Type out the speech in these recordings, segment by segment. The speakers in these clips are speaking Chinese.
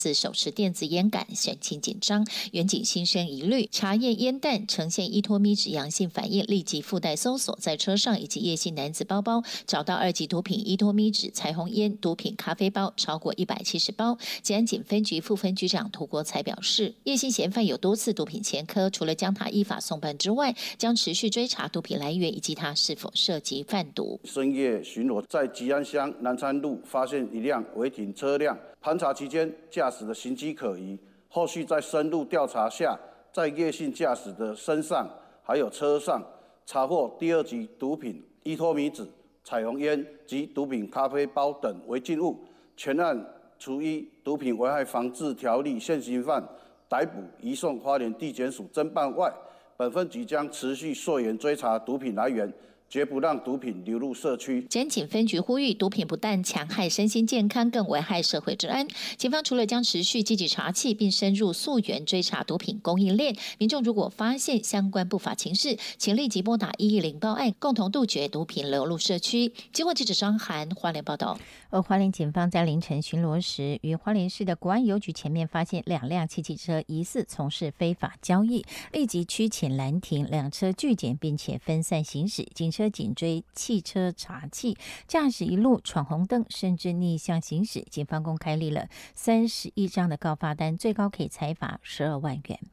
手持电子烟杆，神情紧张，员警心生疑虑，查验烟弹呈现依托咪酯阳性反应，立即附带搜索，在车上以及叶姓男子包包找到2级毒品依托咪酯、彩虹烟、毒品咖啡包超过170包。捷安警分局副分局长涂国才表示，叶姓嫌犯有多次毒品前科，除了将他依法送办之外，将持续追查毒品来源以及他是否涉及贩毒。 深夜巡逻，在吉安乡南参路发现一辆违停车辆。盘查期间，驾驶的行迹可疑。后续在深入调查下，在叶姓驾驶的身上还有车上查获第2级毒品依托咪酯、彩虹烟及毒品咖啡包等违禁物。全案除依毒品危害防治条例现行犯逮捕，移送花莲地检署侦办外，本分局将持续溯源追查毒品来源，绝不让毒品流入社区。 检警分局呼吁，毒品不但戕害身心健康，更危害社会治安。警方除了将持续积极查缉，并深入溯源追查毒品供应链，民众如果发现相关不法情事，请立即拨打110报案，共同杜绝毒品流入社区。经过记者张涵花莲报道。 而花莲警方在凌晨巡逻时，于花莲市的国安邮局前面发现2辆汽车疑似从事非法交易，立即驱遣拦停，2车拒检，并且分散行驶。警车紧追汽车查缉，驾驶一路闯红灯，甚至逆向行驶。警方共开立了31张的告发单，最高可以裁罚12万元。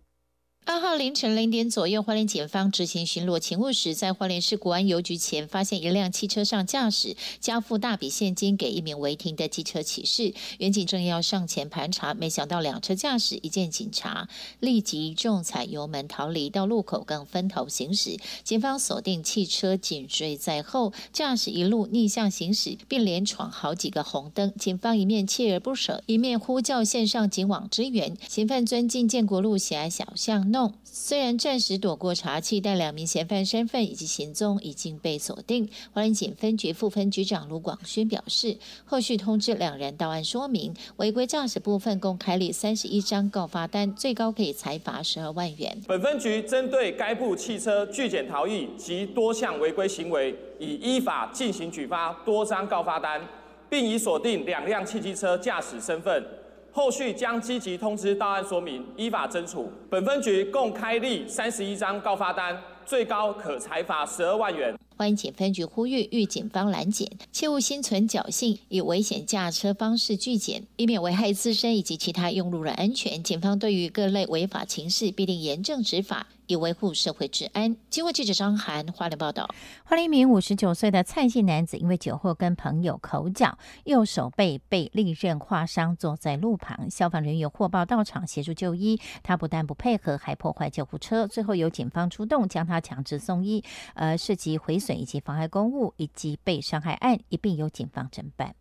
2号凌晨0点左右，花莲警方执行巡逻勤务时，在花莲市国安邮局前发现一辆汽车上驾驶交付大笔现金给一名违停的机车骑士，员警正要上前盘查，没想到2车驾驶一见警察，立即重踩油门逃离，到路口更分头行驶。警方锁定汽车紧追在后，驾驶一路逆向行驶，并连闯好几个红灯。警方一面锲而不舍，一面呼叫线上警网支援。嫌犯钻进建国路狭隘小巷弄，虽然暂时躲过查缉，但2名嫌犯身份以及行踪已经被锁定。花莲警分局副分局长卢广轩表示，后续通知2人到案说明，违规驾驶部分共开立31张告发单，最高可以裁罚12万元。 本分局针对该部汽车拒检逃逸及多项违规行为，已依法进行举发多张告发单，并已锁定2辆汽机车驾驶身份。后续将积极通知到案说明，依法侦处。本分局共开立31张告发单，最高可裁罚12万元。 花莲警分局呼吁警方拦检，切勿心存侥幸，以危险驾车方式拒检，以免危害自身以及其他用路人安全。警方对于各类违法情事必定严正执法，以维护社会治安。经过记者张涵花莲报道。 花莲一名59岁的蔡姓男子因为酒后跟朋友口角，右手背被利刃划伤，坐在路旁。消防人员获报到场协助就医，他不但不配合，还破坏救护车。最后由警方出动将他强制送医，涉及毁损以及妨害公务以及被伤害案一并由警方侦办。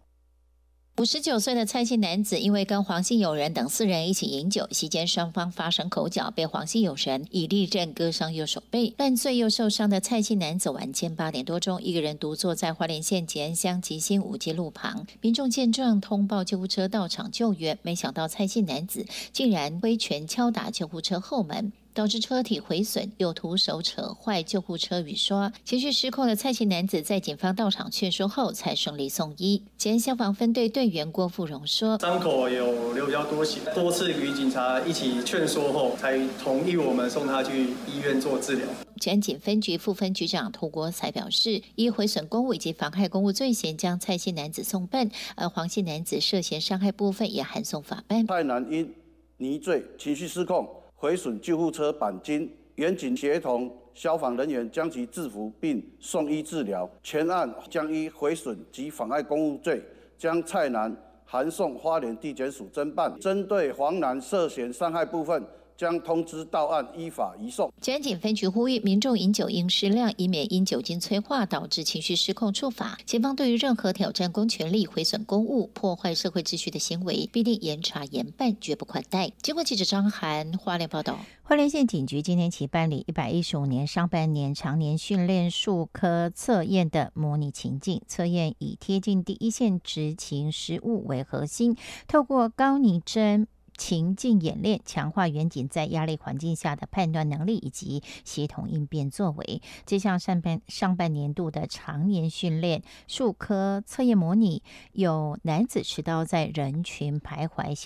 59岁的蔡姓男子因为跟黄姓友人等4人一起饮酒，席间双方发生口角，被黄姓友人以利刃割伤右手背。烂醉又受伤的蔡姓男子晚间8点多钟，一个人独坐在花莲县捷安乡吉兴5街路旁。民众见状通报救护车到场救援，没想到蔡姓男子竟然挥拳敲打救护车后门，导致车体毁损，又徒手扯坏救护车雨刷。情绪失控的蔡姓男子在警方到场劝说后才顺利送医。前消防分队队员郭富荣说， 伤口有流比较多血，多次与警察一起劝说后，才同意我们送他去医院做治疗。 前警分局副分局长涂国才表示，依毁损公务以及妨害公务罪嫌，将蔡姓男子送办，而黄姓男子涉嫌伤害部分也函送法办。 蔡男因泥醉、情绪失控，毁损救护车钣金，员警协同消防人员将其制服并送医治疗。全案将依毁损及妨碍公务罪，将蔡男函送花莲地检署侦办。针对黄男涉嫌伤害部分，将通知到案，依法移送。 捷安警分局呼吁民众饮酒应适量，以免因酒精催化导致情绪失控触法。警方对于任何挑战公权力、毁损公务、破坏社会秩序的行为，必定严查严办，绝不宽待。经过记者张涵花莲报道。 花莲县警局今天起办理115年上半年常年训练数科测验的模拟情境测验，以贴近第一线执勤实务为核心，透过高拟真情境演练，强化员警在压力环境下的判断能力以及协同应变作为。这项上半年度的常年训练数科测验模拟，有男子持刀在人群徘徊，